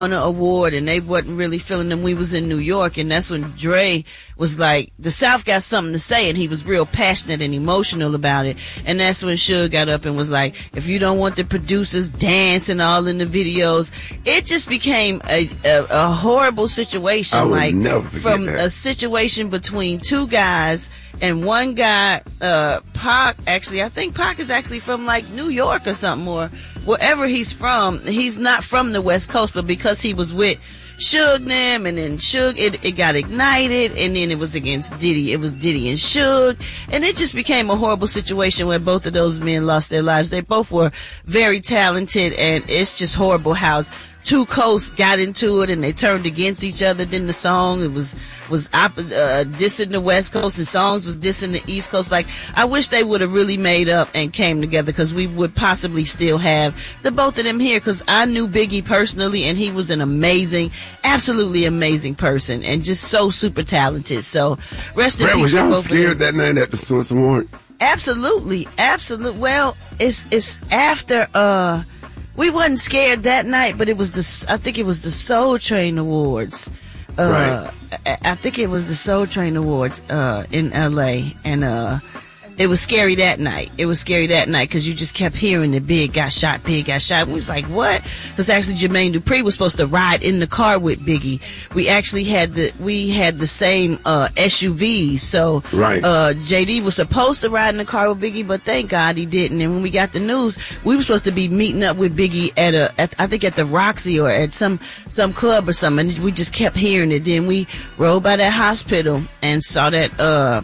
an award, and they wasn't really feeling them. We was in New York, and that's when Dre was like, the South got something to say, and he was real passionate and emotional about it. And that's when Suge got up and was like, if you don't want the producers dancing all in the videos, it just became a horrible situation. I would never forget from that. a situation between two guys, and one guy, Pac, actually, I think Pac is actually from like New York or something, or wherever he's from. He's not from the West Coast, but because he was with Suge them, and then Suge, it got ignited, and then it was against Diddy. It was Diddy and Suge, and it just became a horrible situation where both of those men lost their lives. They both were very talented, and it's just horrible how two coasts got into it and they turned against each other. Then the song, it was dissing the West Coast, and songs was dissing the East Coast. Like, I wish they would have really made up and came together, because we would possibly still have the both of them here, because I knew Biggie personally, and he was an amazing, absolutely amazing person, and just so super talented. So rest in Brett, peace. was y'all scared that night at the Source Award? Absolutely. Well, it's after, we wasn't scared that night, but I think it was the Soul Train Awards. Right. I think it was the Soul Train Awards, in LA, and, it was scary that night. It was scary that night, because you just kept hearing the Big got shot, Big got shot. We was like, what? Because actually Jermaine Dupri was supposed to ride in the car with Biggie. We actually had the same SUVs. So right. JD was supposed to ride in the car with Biggie, but thank God he didn't. And when we got the news, we were supposed to be meeting up with Biggie I think at the Roxy or at some club or something. And we just kept hearing it. Then we rode by that hospital and saw that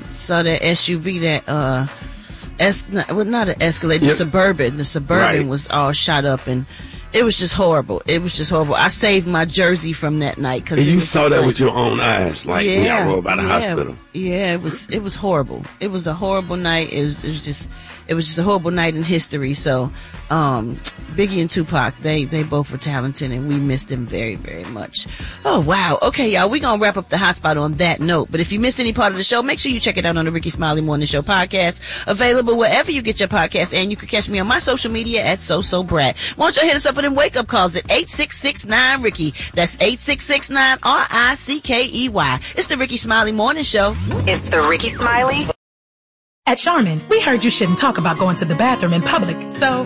SUV that not an Escalade, the Suburban. The Suburban right. was all shot up, and it was just horrible. It was just horrible. I saved my jersey from that night, because you saw that with your own eyes, like when y'all rode by the hospital. Yeah, it was horrible. It was a horrible night. It was just a horrible night in history. So, Biggie and Tupac, they both were talented, and we missed them very, very much. Oh, wow. Okay, y'all, we're going to wrap up the hotspot on that note. But if you missed any part of the show, make sure you check it out on the Ricky Smiley Morning Show podcast, available wherever you get your podcast, and you can catch me on my social media at SoSoBrat. Why don't you hit us up with them wake-up calls at 866-9-RICKY. That's 866-9-RICKEY. It's the Ricky Smiley Morning Show. It's the Ricky Smiley. At Charmin, we heard you shouldn't talk about going to the bathroom in public, so